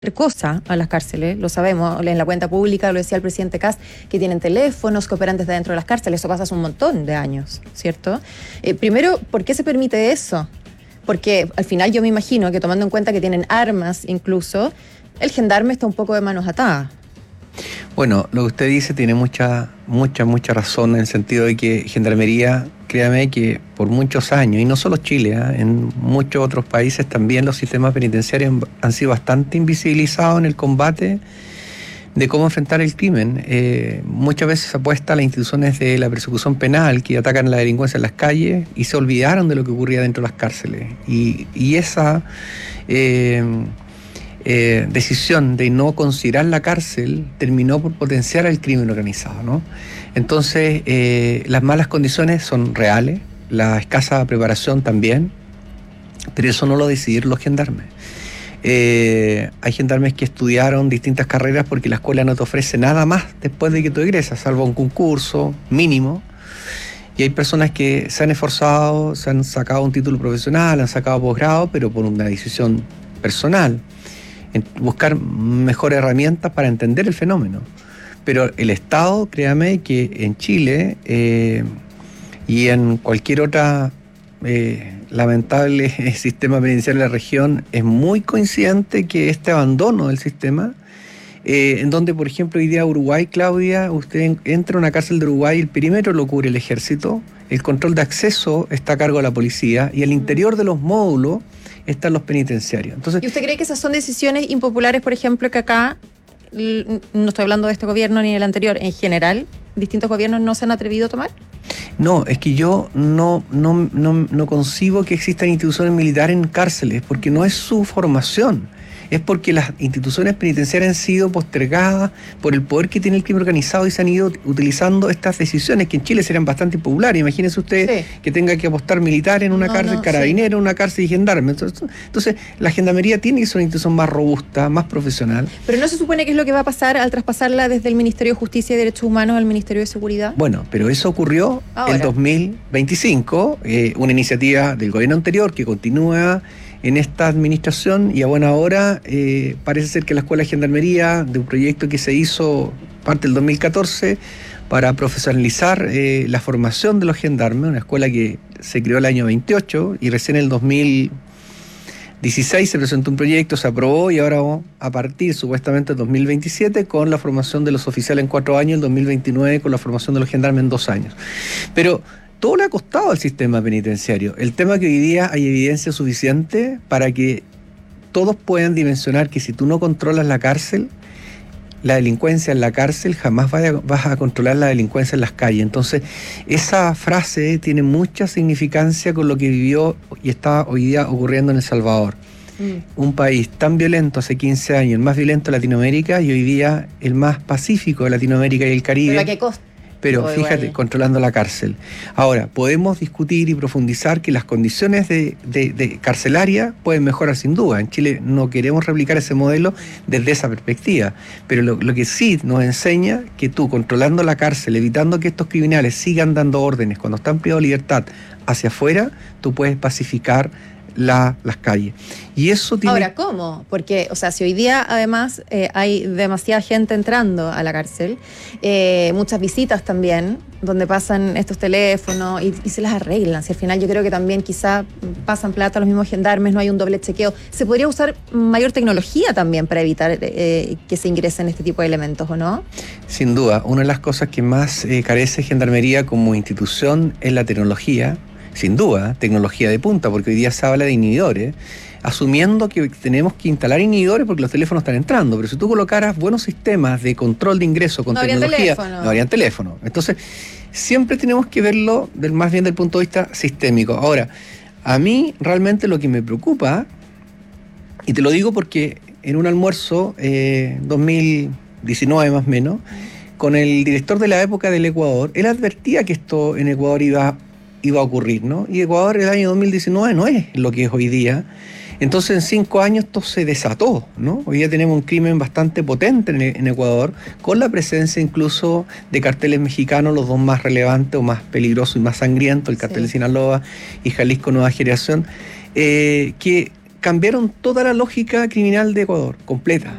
cosa a las cárceles, lo sabemos, en la cuenta pública, lo decía el presidente Kast, que tienen teléfonos, que operan desde dentro de las cárceles, eso pasa hace un montón de años, ¿cierto? Primero, ¿por qué se permite eso? Porque al final yo me imagino que tomando en cuenta que tienen armas incluso, el gendarme está un poco de manos atadas. Bueno, lo que usted dice tiene mucha razón en el sentido de que Gendarmería, créame que por muchos años, y no solo Chile, en muchos otros países también los sistemas penitenciarios han sido bastante invisibilizados en el combate de cómo enfrentar el crimen. Muchas veces se apuesta a las instituciones de la persecución penal que atacan la delincuencia en las calles y se olvidaron de lo que ocurría dentro de las cárceles. Y esa decisión de no considerar la cárcel terminó por potenciar el crimen organizado, ¿no? Entonces, las malas condiciones son reales, la escasa preparación también, pero eso no lo decidieron los gendarmes. Hay gendarmes que estudiaron distintas carreras porque la escuela no te ofrece nada más después de que tú egresas, salvo un concurso mínimo. Y hay personas que se han esforzado, se han sacado un título profesional, han sacado posgrado, pero por una decisión personal, en buscar mejores herramientas para entender el fenómeno. Pero el Estado, créame que en Chile y en cualquier otra lamentable sistema penitenciario de la región, es muy coincidente que este abandono del sistema, en donde, por ejemplo, hoy día Uruguay, Claudia, usted entra a una cárcel de Uruguay, el perímetro lo cubre el ejército, el control de acceso está a cargo de la policía y al interior de los módulos están los penitenciarios. Entonces, ¿y usted cree que esas son decisiones impopulares, por ejemplo, que acá, no estoy hablando de este gobierno ni del anterior, en general, distintos gobiernos no se han atrevido a tomar? No, es que yo no concibo que existan instituciones militares en cárceles, porque no es su formación. Es porque las instituciones penitenciarias han sido postergadas por el poder que tiene el crimen organizado y se han ido utilizando estas decisiones que en Chile serían bastante impopulares. Imagínense usted que tenga que apostar militar en una cárcel, carabinero en una cárcel y gendarme. Entonces, la Gendarmería tiene que ser una institución más robusta, más profesional. Pero ¿no se supone que es lo que va a pasar al traspasarla desde el Ministerio de Justicia y Derechos Humanos al Ministerio de Seguridad? Bueno, pero eso ocurrió en 2025, una iniciativa del gobierno anterior que continúa en esta administración y a buena hora parece ser que la Escuela de Gendarmería, de un proyecto que se hizo parte del 2014 para profesionalizar la formación de los gendarmes, una escuela que se creó el año 28 y recién en el 2016 se presentó un proyecto, se aprobó y ahora vamos a partir supuestamente del 2027 con la formación de los oficiales en 4 años, el 2029 con la formación de los gendarmes en 2 años. Pero todo le ha costado al sistema penitenciario. El tema es que hoy día hay evidencia suficiente para que todos puedan dimensionar que si tú no controlas la cárcel, la delincuencia en la cárcel, jamás vas a controlar la delincuencia en las calles. Entonces, esa frase tiene mucha significancia con lo que vivió y está hoy día ocurriendo en El Salvador. Un país tan violento hace 15 años, el más violento de Latinoamérica y hoy día el más pacífico de Latinoamérica y el Caribe. ¿Pero a qué costo? Pero fíjate, controlando la cárcel. Ahora, podemos discutir y profundizar que las condiciones de carcelaria pueden mejorar sin duda. En Chile no queremos replicar ese modelo desde esa perspectiva. Pero lo que sí nos enseña que tú, controlando la cárcel, evitando que estos criminales sigan dando órdenes cuando están privados de libertad hacia afuera, tú puedes pacificar las calles. Y eso tiene... Ahora, ¿cómo? Porque, o sea, si hoy día además hay demasiada gente entrando a la cárcel, muchas visitas también, donde pasan estos teléfonos y se las arreglan. Si al final yo creo que también quizá pasan plata los mismos gendarmes, no hay un doble chequeo. ¿Se podría usar mayor tecnología también para evitar que se ingresen este tipo de elementos, o no? Sin duda, una de las cosas que más carece Gendarmería como institución es la tecnología. Sin duda, tecnología de punta, porque hoy día se habla de inhibidores, asumiendo que tenemos que instalar inhibidores porque los teléfonos están entrando, pero si tú colocaras buenos sistemas de control de ingreso con tecnología, no habrían teléfono. Entonces, siempre tenemos que verlo más bien del punto de vista sistémico. Ahora, a mí realmente lo que me preocupa, y te lo digo porque en un almuerzo, 2019 más o menos, con el director de la época del Ecuador, él advertía que esto en Ecuador iba a ocurrir, ¿no? Y Ecuador el año 2019 no es lo que es hoy día. Entonces en 5 años esto se desató, ¿no? Hoy día tenemos un crimen bastante potente en Ecuador, con la presencia incluso de carteles mexicanos, los dos más relevantes o más peligrosos y más sangrientos, el cartel de Sinaloa y Jalisco Nueva Generación, que cambiaron toda la lógica criminal de Ecuador, completa.